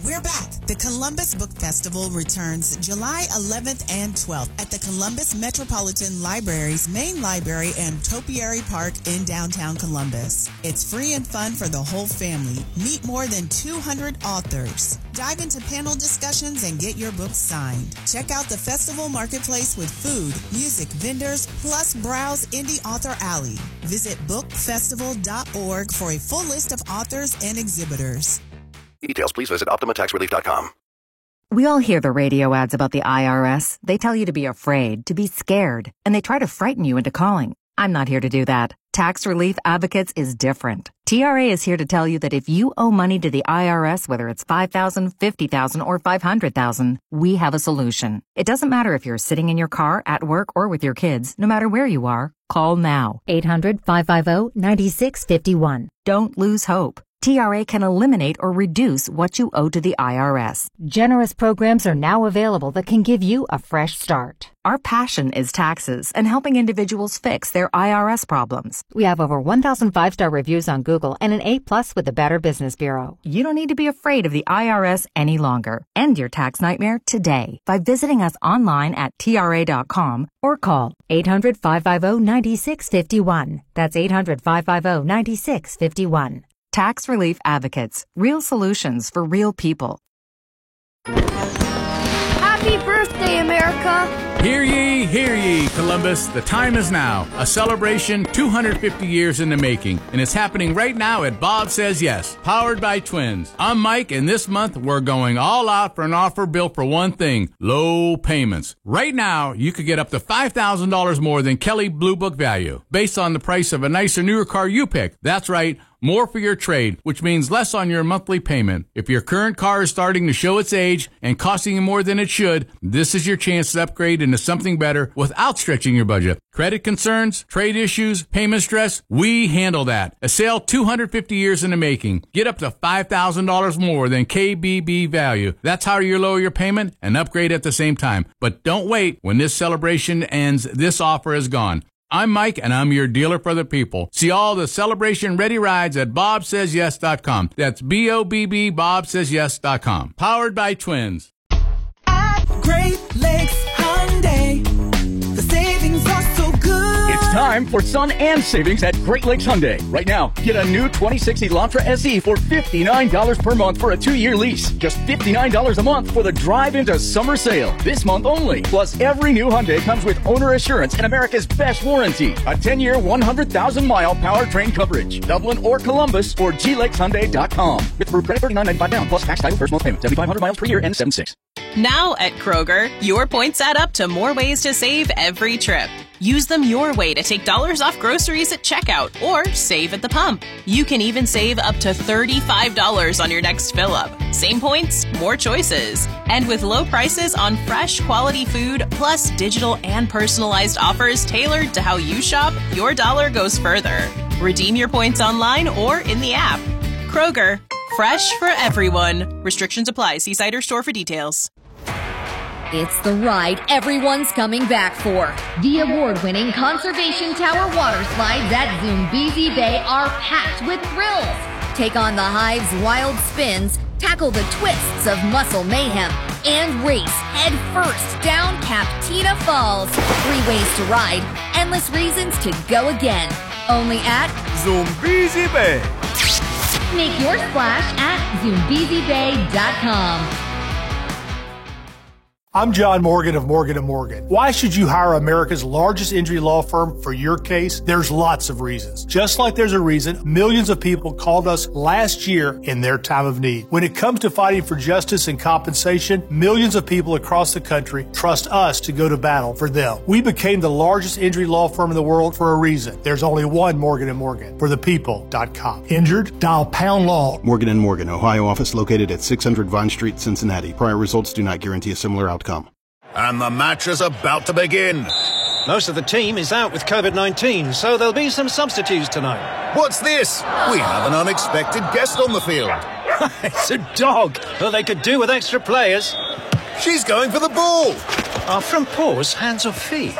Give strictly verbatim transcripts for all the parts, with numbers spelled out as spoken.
We're back. The Columbus Book Festival returns July eleventh and twelfth at the Columbus Metropolitan Library's main library and Topiary Park in downtown Columbus. It's free and fun for the whole family. Meet more than two hundred authors. Dive into panel discussions and get your books signed. Check out the festival marketplace with food, music, vendors, plus browse Indie Author Alley. Visit book festival dot org for a full list of authors and exhibitors. Details, please visit Optima Tax Relief dot com. We all hear the radio ads about the I R S. They tell you to be afraid, to be scared, and they try to frighten you into calling. I'm not here to do that. Tax Relief Advocates is different. T R A is here to tell you that if you owe money to the I R S, whether it's five thousand dollars, fifty thousand dollars, or five hundred thousand dollars, we have a solution. It doesn't matter if you're sitting in your car, at work, or with your kids. No matter where you are, call now. eight hundred, five five zero, nine six five one. Don't lose hope. T R A can eliminate or reduce what you owe to the I R S. Generous programs are now available that can give you a fresh start. Our passion is taxes and helping individuals fix their I R S problems. We have over one thousand five-star reviews on Google and an A plus with the Better Business Bureau. You don't need to be afraid of the I R S any longer. End your tax nightmare today by visiting us online at T R A dot com or call eight hundred, five five zero, nine six five one. That's eight hundred, five five zero, nine six five one. Tax Relief Advocates. Real solutions for real people. Happy birthday, America! Hear ye, hear ye, Columbus. The time is now. A celebration two hundred fifty years in the making, and it's happening right now at Bob Says Yes, powered by Twins. I'm Mike, and this month we're going all out for an offer built for one thing, low payments. Right now, you could get up to five thousand dollars more than Kelly Blue Book value, based on the price of a nicer, newer car you pick. That's right. More for your trade, which means less on your monthly payment. If your current car is starting to show its age and costing you more than it should, this is your chance to upgrade into something better without stretching your budget. Credit concerns, trade issues, payment stress, we handle that. A sale two hundred fifty years in the making. Get up to five thousand dollars more than K B B value. That's how you lower your payment and upgrade at the same time. But don't wait. When this celebration ends, this offer is gone. I'm Mike, and I'm your dealer for the people. See all the celebration-ready rides at bob says yes dot com. That's B O B B, bob says yes dot com. Powered by Twins. At Great Lakes Hyundai, the savings are so good. It's time for Sun and Savings at Great Lakes Hyundai. Right now, get a new twenty sixty Elantra S E for fifty-nine dollars per month for a two-year lease. Just fifty-nine dollars a month for the drive into summer sale. This month only. Plus, every new Hyundai comes with owner assurance and America's best warranty. A ten-year, one hundred thousand mile powertrain coverage. Dublin or Columbus or G lakes hyundai dot com. With approved credit thirty-nine ninety-five down plus tax title first month payment. seventy-five hundred miles per year and seven six. Now at Kroger, your points add up to more ways to save every trip. Use them your way to take dollars off groceries at checkout or save at the pump. You can even save up to thirty-five dollars on your next fill-up. Same points, more choices. And with low prices on fresh, quality food, plus digital and personalized offers tailored to how you shop, your dollar goes further. Redeem your points online or in the app. Kroger, fresh for everyone. Restrictions apply. See site or store for details. It's the ride everyone's coming back for. The award-winning Conservation Tower water slides at Zoombezi Bay are packed with thrills. Take on the Hive's wild spins, tackle the twists of muscle mayhem, and race head first down Captina Falls. Three ways to ride, endless reasons to go again. Only at Zoombezi Bay. Make your splash at zoombezi bay dot com. I'm John Morgan of Morgan and Morgan. Why should you hire America's largest injury law firm for your case? There's lots of reasons. Just like there's a reason millions of people called us last year in their time of need. When it comes to fighting for justice and compensation, millions of people across the country trust us to go to battle for them. We became the largest injury law firm in the world for a reason. There's only one Morgan and Morgan, for the people dot com. Injured? Dial pound law. Morgan and Morgan, Ohio office located at six hundred Vine Street, Cincinnati. Prior results do not guarantee a similar outcome. And the match is about to begin. Most of the team is out with COVID nineteen, so there'll be some substitutes tonight. What's this? We have an unexpected guest on the field. It's a dog. Well, they could do with extra players. She's going for the ball. Are front paws hands or feet?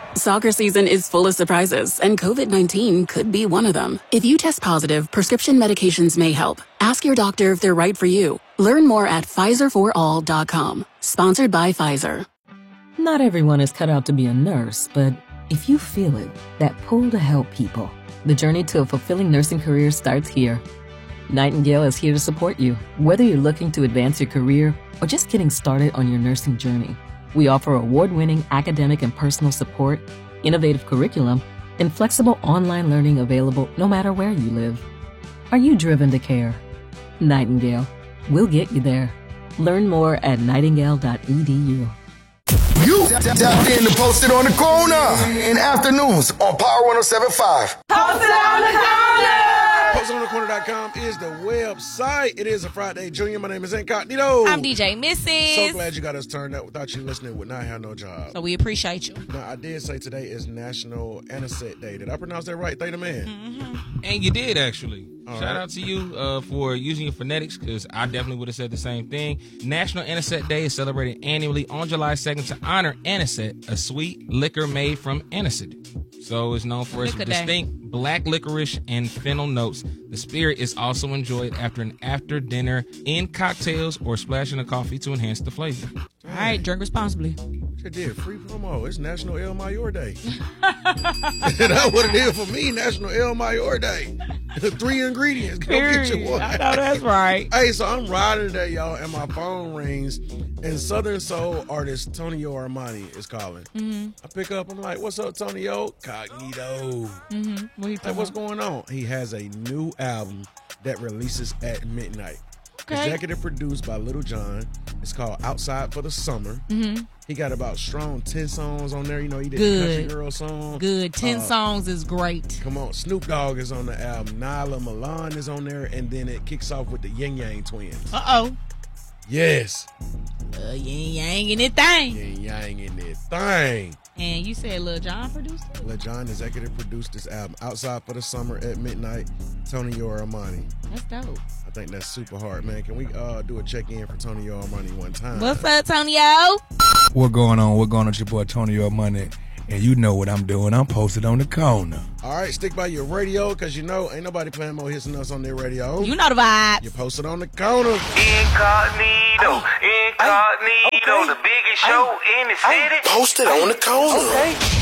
Soccer season is full of surprises, and COVID nineteen could be one of them. If you test positive, prescription medications may help. Ask your doctor if they're right for you. Learn more at Pfizer for all dot com. Sponsored by Pfizer. Not everyone is cut out to be a nurse, but if you feel it, that pull to help people, the journey to a fulfilling nursing career starts here. Nightingale is here to support you, whether you're looking to advance your career or just getting started on your nursing journey. We offer award-winning academic and personal support, innovative curriculum, and flexible online learning available no matter where you live. Are you driven to care? Nightingale. We'll get you there. Learn more at nightingale dot e d u. You tapped in to Post It on the Corner in afternoons on Power one oh seven point five. Post It on the Corner! post it on the corner dot com is the website. It is a Friday, Junior. My name is Incognito. I'm D J Missus So glad you got us turned up. Without you listening, would not have no job. So we appreciate you. Now, I did say today is National Anisette Day. Did I pronounce that right? Thank the man. Mm-hmm. And you did, actually. All Shout right. out to you uh, for using your phonetics, because I definitely would have said the same thing. National Anisette Day is celebrated annually on July second to honor anisette, a sweet liquor made from anisette. So it's known for its Liquor day. distinct black licorice and fennel notes. The spirit is also enjoyed after an after dinner in cocktails or splashing a coffee to enhance the flavor. All right, drink responsibly. It did. Free promo. It's National El Mayor Day. That's what it is for me, National El Mayor Day. Three ingredients. Go Period. get your one. I know that's right. Hey, so I'm riding today, y'all, and my phone rings, and Southern Soul artist Tonio Armani is calling. Mm-hmm. I pick up, I'm like, what's up, Tonio? Cognito. Mm-hmm. What you Like, what's going on? He has a new album that releases at midnight. Okay. Executive produced by Little John. It's called Outside for the Summer. Mm-hmm. He got about strong ten songs on there. You know, he did Good. the Country Girl song. Good. Ten Uh, songs is great. Come on. Snoop Dogg is on the album. Nyla Milan is on there. And then it kicks off with the Yin Yang Twins. Uh-oh. Yes. Uh, yin yang in that thing. Yin Yang in that thing. And you said Lil Jon produced it? Lil Jon executive produced this album. Outside for the Summer at midnight. Tonio Armani. That's dope. I think that's super hard, man. Can we uh, do a check-in for Tonio Armani one time? What's up, Tonio? What going on? What going on with your boy Tonio Armani? And you know what I'm doing. I'm posted on the corner. All right, stick by your radio, because you know ain't nobody playing more hits than us on their radio. You know the vibe. You posted on the corner. Incognito, incognito, the biggest show in the city. Posted on the corner. Okay.